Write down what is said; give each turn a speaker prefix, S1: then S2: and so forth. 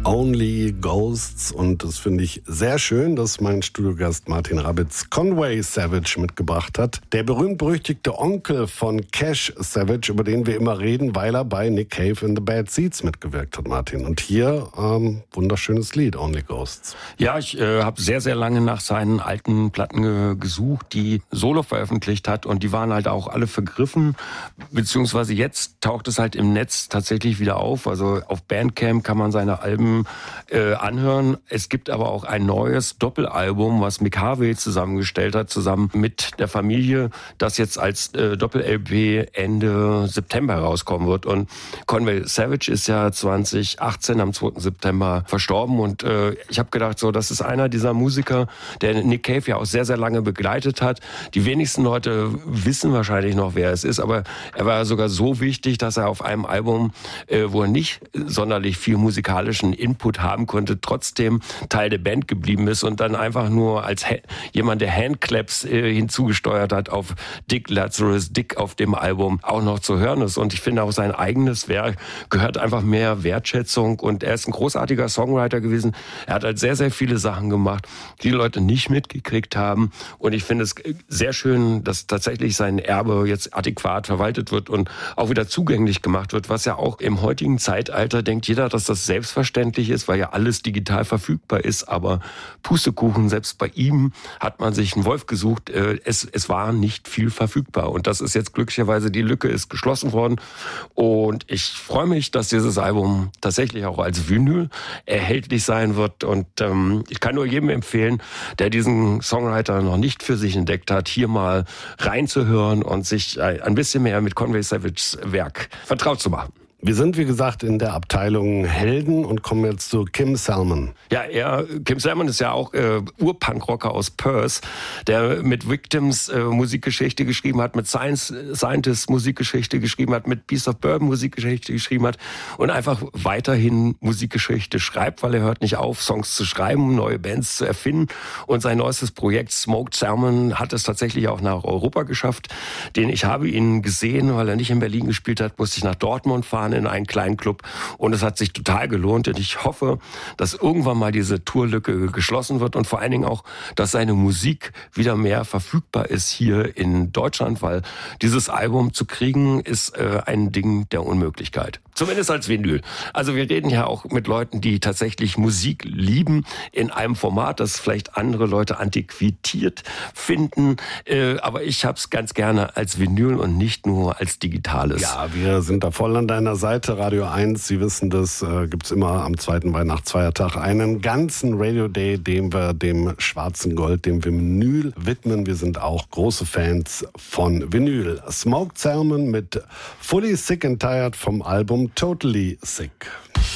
S1: Only Ghosts, und das finde ich sehr schön, dass mein Studiogast Martin Rabitz Conway Savage mitgebracht hat. Der berühmt-berüchtigte Onkel von Cash Savage, über den wir immer reden, weil er bei Nick Cave in the Bad Seeds mitgewirkt hat, Martin. Und hier wunderschönes Lied, Only Ghosts.
S2: Ja, ich habe sehr, sehr lange nach seinen alten Platten gesucht, die Solo veröffentlicht hat, und die waren halt auch alle vergriffen, beziehungsweise jetzt taucht es halt im Netz tatsächlich wieder auf. Also auf Bandcamp kann man seine Alben anhören. Es gibt aber auch ein neues Doppelalbum, was Mick Harvey zusammengestellt hat, zusammen mit der Familie, das jetzt als Doppel-LP Ende September rauskommen wird. Und Conway Savage ist ja 2018 am 2. September verstorben, und ich habe gedacht, so, das ist einer dieser Musiker, der Nick Cave ja auch sehr, sehr lange begleitet hat. Die wenigsten Leute wissen wahrscheinlich noch, wer es ist, aber er war sogar so wichtig, dass er auf einem Album, wo er nicht sonderlich viel musikalischen Input haben konnte, trotzdem Teil der Band geblieben ist und dann einfach nur als jemand, der Handclaps hinzugesteuert hat auf Dick Lazarus Dick auf dem Album, auch noch zu hören ist. Und ich finde auch sein eigenes Werk gehört einfach mehr Wertschätzung, und er ist ein großartiger Songwriter gewesen. Er hat halt sehr, sehr viele Sachen gemacht, die Leute nicht mitgekriegt haben, und ich finde es sehr schön, dass tatsächlich sein Erbe jetzt adäquat verwaltet wird und auch wieder zugänglich gemacht wird, was ja auch im heutigen Zeitalter denkt jeder, dass das selbstverständlich ist, weil ja alles digital verfügbar ist, aber Pustekuchen, selbst bei ihm hat man sich einen Wolf gesucht, es war nicht viel verfügbar, und das ist jetzt glücklicherweise, die Lücke ist geschlossen worden, und ich freue mich, dass dieses Album tatsächlich auch als Vinyl erhältlich sein wird, und ich kann nur jedem empfehlen, der diesen Songwriter noch nicht für sich entdeckt hat, hier mal reinzuhören und sich ein bisschen mehr mit Conway Savages Werk vertraut zu machen.
S1: Wir sind, wie gesagt, in der Abteilung Helden und kommen jetzt zu Kim Salmon.
S2: Ja, Kim Salmon ist ja auch Ur-Punkrocker aus Perth, der mit Victims Musikgeschichte geschrieben hat, mit Scientist Musikgeschichte geschrieben hat, mit Beast of Burden Musikgeschichte geschrieben hat und einfach weiterhin Musikgeschichte schreibt, weil er hört nicht auf, Songs zu schreiben, neue Bands zu erfinden, und sein neuestes Projekt Smoked Salmon hat es tatsächlich auch nach Europa geschafft. Ich habe ihn gesehen, weil er nicht in Berlin gespielt hat, musste ich nach Dortmund fahren in einen kleinen Club, und es hat sich total gelohnt, und ich hoffe, dass irgendwann mal diese Tourlücke geschlossen wird und vor allen Dingen auch, dass seine Musik wieder mehr verfügbar ist hier in Deutschland, weil dieses Album zu kriegen ist ein Ding der Unmöglichkeit. Zumindest als Vinyl. Also wir reden ja auch mit Leuten, die tatsächlich Musik lieben, in einem Format, das vielleicht andere Leute antiquiert finden, aber ich hab's ganz gerne als Vinyl und nicht nur als digitales.
S1: Ja, wir sind da voll an deiner Seite, Radio 1, Sie wissen das, gibt's immer am zweiten Weihnachtsfeiertag einen ganzen Radio Day, dem wir dem schwarzen Gold, dem Vinyl widmen. Wir sind auch große Fans von Vinyl. Smoked Salmon mit Fully Sick and Tired vom Album Totally Sick.